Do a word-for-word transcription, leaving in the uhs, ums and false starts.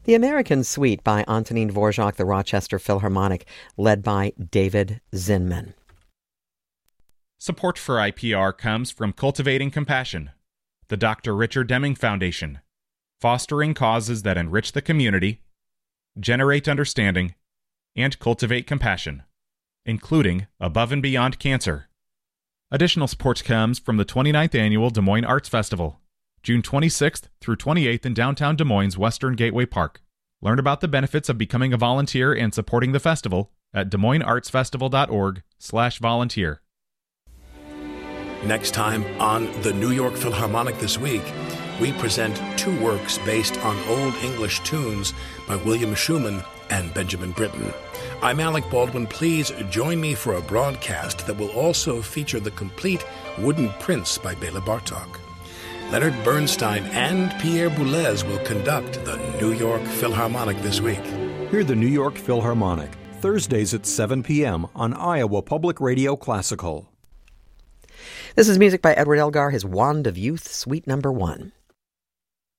The American Suite by Antonin Dvorak, the Rochester Philharmonic, led by David Zinman. Support for I P R comes from Cultivating Compassion, the Doctor Richard Deming Foundation, fostering causes that enrich the community, generate understanding, and cultivate compassion, including Above and Beyond Cancer. Additional support comes from the twenty-ninth Annual Des Moines Arts Festival, June twenty-sixth through twenty-eighth in downtown Des Moines' Western Gateway Park. Learn about the benefits of becoming a volunteer and supporting the festival at des moines arts festival dot org slash volunteer. Next time on the New York Philharmonic This Week, we present two works based on Old English tunes by William Schumann and Benjamin Britten. I'm Alec Baldwin. Please join me for a broadcast that will also feature the complete Wooden Prince by Bela Bartok. Leonard Bernstein and Pierre Boulez will conduct the New York Philharmonic This Week. Hear the New York Philharmonic, Thursdays at seven p.m. on Iowa Public Radio Classical. This is music by Edward Elgar, his Wand of Youth, Suite Number One.